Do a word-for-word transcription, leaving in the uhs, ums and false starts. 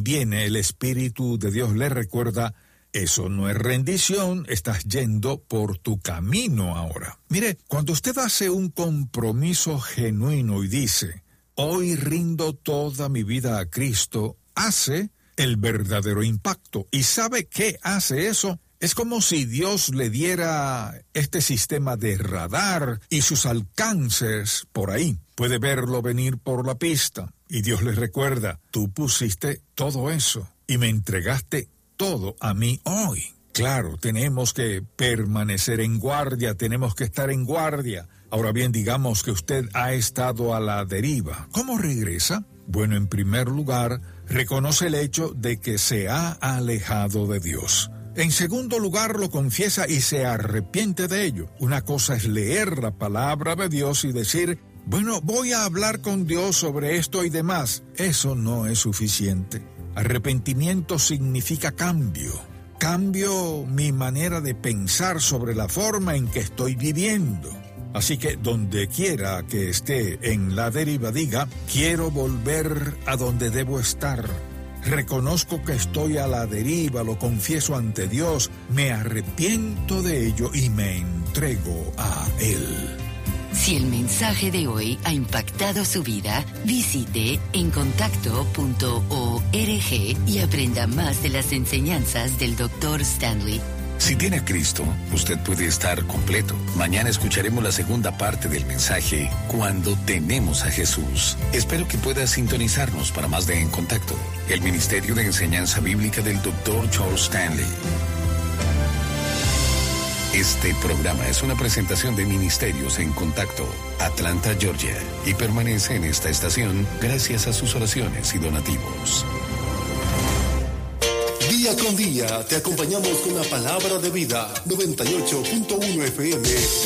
viene el Espíritu de Dios le recuerda, eso no es rendición, estás yendo por tu camino ahora. Mire, cuando usted hace un compromiso genuino y dice, hoy rindo toda mi vida a Cristo, hace el verdadero impacto. ¿Y sabe qué hace eso? Es como si Dios le diera este sistema de radar y sus alcances por ahí. Puede verlo venir por la pista. Y Dios le recuerda, tú pusiste todo eso y me entregaste todo a mí hoy. Claro, tenemos que permanecer en guardia, tenemos que estar en guardia. Ahora bien, digamos que usted ha estado a la deriva. ¿Cómo regresa? Bueno, en primer lugar, reconoce el hecho de que se ha alejado de Dios. En segundo lugar, lo confiesa y se arrepiente de ello. Una cosa es leer la palabra de Dios y decir, bueno, voy a hablar con Dios sobre esto y demás. Eso no es suficiente. Arrepentimiento significa cambio. Cambio mi manera de pensar sobre la forma en que estoy viviendo. Así que donde quiera que esté en la deriva, diga, quiero volver a donde debo estar. Reconozco que estoy a la deriva, lo confieso ante Dios, me arrepiento de ello y me entrego a Él. Si el mensaje de hoy ha impactado su vida, visite encontacto punto org y aprenda más de las enseñanzas del doctor Stanley. Si tiene a Cristo, usted puede estar completo. Mañana escucharemos la segunda parte del mensaje, Cuando tenemos a Jesús. Espero que pueda sintonizarnos para más de En Contacto, el Ministerio de Enseñanza Bíblica del doctor Charles Stanley. Este programa es una presentación de Ministerios en Contacto, Atlanta, Georgia, y permanece en esta estación gracias a sus oraciones y donativos. Día con día te acompañamos con la palabra de vida. noventa y ocho punto uno F M